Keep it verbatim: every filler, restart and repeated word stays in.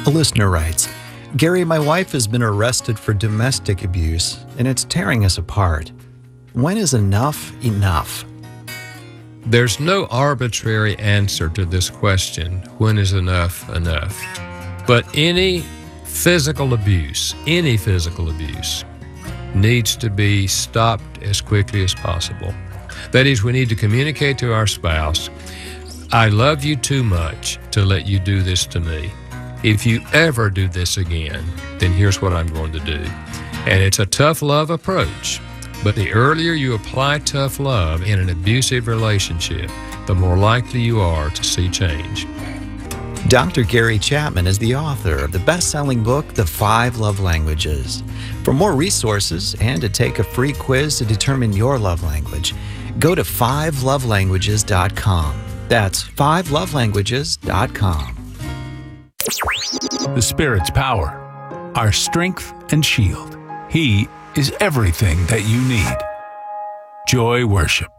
A listener writes, Gary, my wife has been arrested for domestic abuse, and it's tearing us apart. When is enough enough? There's no arbitrary answer to this question, when is enough enough? But any physical abuse, any physical abuse, needs to be stopped as quickly as possible. That is, we need to communicate to our spouse, I love you too much to let you do this to me. If you ever do this again, then here's what I'm going to do. And it's a tough love approach, but the earlier you apply tough love in an abusive relationship, the more likely you are to see change. Doctor Gary Chapman is the author of the best-selling book, The Five Love Languages. For more resources and to take a free quiz to determine your love language, go to five love languages dot com. That's five love languages dot com. The Spirit's power, our strength and shield. He is everything that you need. Joy Worship.